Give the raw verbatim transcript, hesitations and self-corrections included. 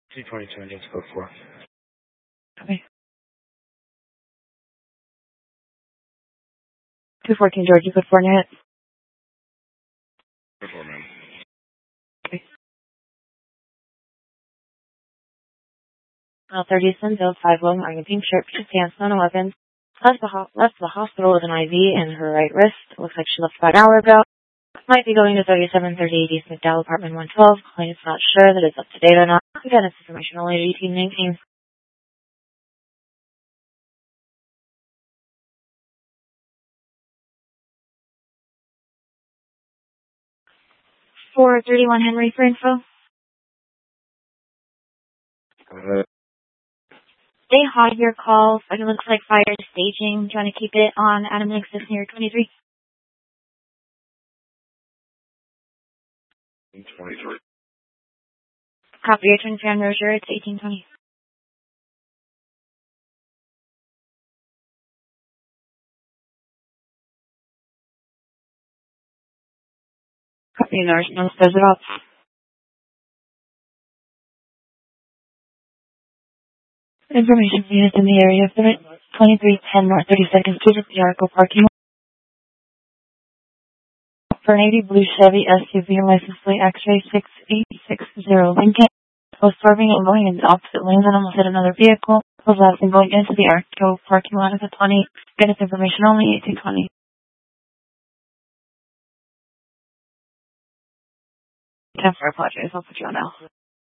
two twenty-two engines code four. Okay. two fourteen Georgia, code four, net. Code four, ma'am. Okay. Well, thirty Sunville, five low, wearing a pink shirt, pink pants, no weapons. Left the, ho- left the hospital with an I V in her right wrist. Looks like she left about an hour ago. Might be going to thirty-seven thirty East McDowell, apartment one twelve. Client's not sure that it's up to date or not. Again, it's information only at eighteen nineteen. four thirty-one Henry for info. Uh, They hide your calls. It looks like fire staging. Trying to keep it on Adam Nixon near twenty-three. twenty-three. Copy your turn fan Roger. It's eighteen twenty. Copy nurse. No says it up. Information units in the area. twenty-three ten North thirty-second Street at the Arco parking lot. For an eighty blue Chevy S U V license plate X-ray six eight six zero Lincoln. Was swerving and going in the opposite lane and almost hit another vehicle. Was last and going into the Arco parking lot at the twenty. Get us information only eighteen twenty. ten for I apologize. I'll put you on now.